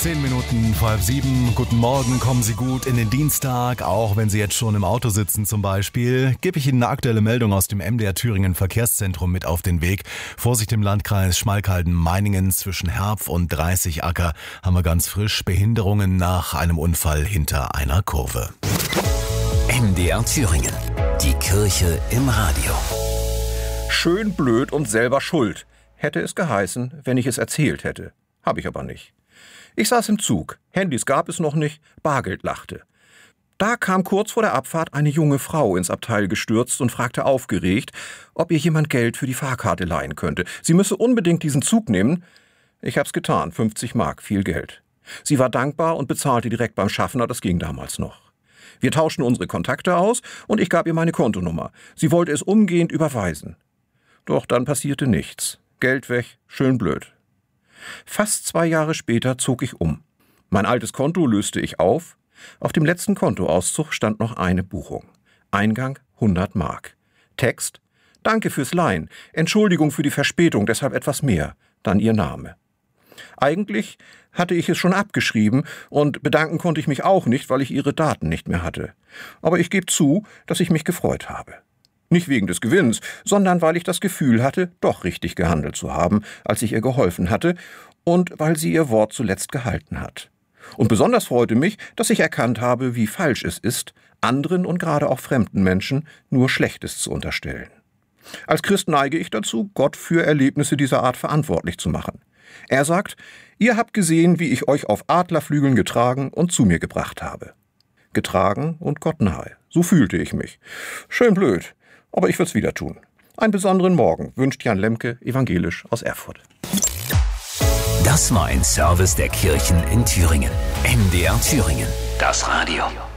7:10. Guten Morgen, kommen Sie gut in den Dienstag, auch wenn Sie jetzt schon im Auto sitzen zum Beispiel. Gebe ich Ihnen eine aktuelle Meldung aus dem MDR Thüringen Verkehrszentrum mit auf den Weg. Vorsicht im Landkreis Schmalkalden-Meiningen zwischen Herpf und Dreißigacker haben wir ganz frisch Behinderungen nach einem Unfall hinter einer Kurve. MDR Thüringen, die Kirche im Radio. Schön blöd und selber schuld, hätte es geheißen, wenn ich es erzählt hätte. Habe ich aber nicht. Ich saß im Zug, Handys gab es noch nicht, Bargeld lachte. Da kam kurz vor der Abfahrt eine junge Frau ins Abteil gestürzt und fragte aufgeregt, ob ihr jemand Geld für die Fahrkarte leihen könnte. Sie müsse unbedingt diesen Zug nehmen. Ich hab's getan, 50 Mark, viel Geld. Sie war dankbar und bezahlte direkt beim Schaffner, das ging damals noch. Wir tauschten unsere Kontakte aus und ich gab ihr meine Kontonummer. Sie wollte es umgehend überweisen. Doch dann passierte nichts. Geld weg, schön blöd. Fast 2 Jahre später zog ich um. Mein altes Konto löste ich auf. Auf dem letzten Kontoauszug stand noch eine Buchung. Eingang 100 Mark. Text: Danke fürs Leihen. Entschuldigung für die Verspätung, deshalb etwas mehr. Dann ihr Name. Eigentlich hatte ich es schon abgeschrieben und bedanken konnte ich mich auch nicht, weil ich ihre Daten nicht mehr hatte. Aber ich gebe zu, dass ich mich gefreut habe. Nicht wegen des Gewinns, sondern weil ich das Gefühl hatte, doch richtig gehandelt zu haben, als ich ihr geholfen hatte und weil sie ihr Wort zuletzt gehalten hat. Und besonders freute mich, dass ich erkannt habe, wie falsch es ist, anderen und gerade auch fremden Menschen nur Schlechtes zu unterstellen. Als Christ neige ich dazu, Gott für Erlebnisse dieser Art verantwortlich zu machen. Er sagt, ihr habt gesehen, wie ich euch auf Adlerflügeln getragen und zu mir gebracht habe. Getragen und Gott nahe. So fühlte ich mich. Schön blöd. Aber ich würde es wieder tun. Einen besonderen Morgen wünscht Jan Lemke, evangelisch aus Erfurt. Das war ein Service der Kirchen in Thüringen. MDR Thüringen, das Radio.